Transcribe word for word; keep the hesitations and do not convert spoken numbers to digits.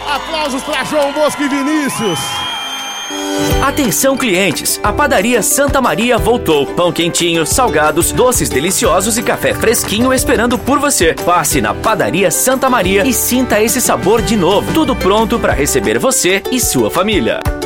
Aplausos para João Bosco e Vinícius. Atenção clientes, a Padaria Santa Maria voltou. Pão quentinho, salgados, doces deliciosos e café fresquinho esperando por você. Passe na Padaria Santa Maria e sinta esse sabor de novo. Tudo pronto para receber você e sua família.